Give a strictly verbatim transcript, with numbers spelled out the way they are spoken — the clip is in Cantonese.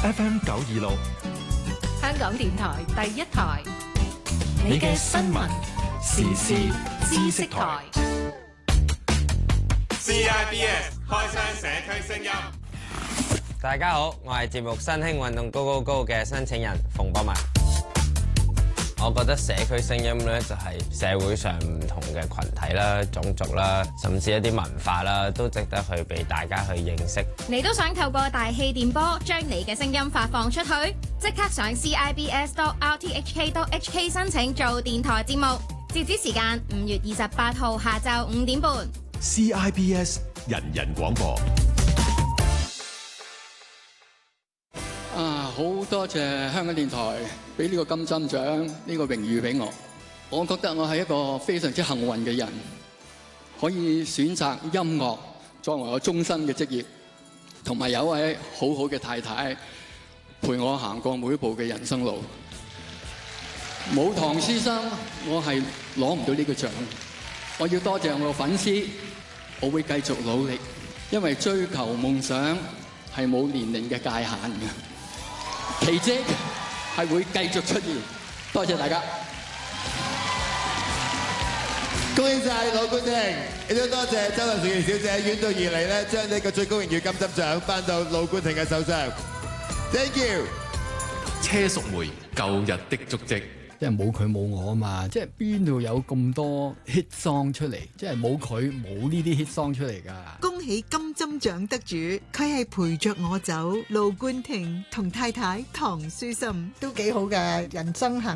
F M 九二六， 香港電台第一台， 你嘅新聞時事知識台。 C I B S 開箱社區聲音。 大家好，我係節目新興運動 Go Go Go 嘅申請人馮博文。我覺得社區聲音咧就係社會上唔同嘅群體啦、種族啦，甚至一啲文化啦，都值得去俾大家去認識。 你都想透過大氣電波將你嘅聲音發放出去？即刻上 C I B S dot R T H K dot H K 申請做電台節目，截止時間五月二十八號下晝五點半。 C I B S 人人廣播。 啊！好多謝香港電台俾呢個金針獎呢個榮譽俾我。我覺得我係一個非常之幸運嘅人，可以選擇音樂作為我終身嘅職業，同埋有一位好好嘅太太陪我行過每一步嘅人生路。冇唐先生，我係攞唔到呢個獎。我要多謝我嘅粉絲，我會繼續努力，因為追求夢想係冇年齡嘅界限嘅。奇蹟係會繼續出現，多謝大家。 恭喜晒盧冠廷，亦都多謝周林淑儀小姐遠道而嚟咧，將呢個最高榮譽金針獎頒到盧冠廷嘅手上。Thank you。 車淑梅，舊日的足跡。 即係冇佢冇我啊嘛！即係邊度有咁多 hit song 出嚟？即係冇佢冇呢啲 hit song 出嚟㗎。 恭喜金針獎得主，佢係陪着我走，盧冠廷同太太唐書琛都幾好嘅人生行。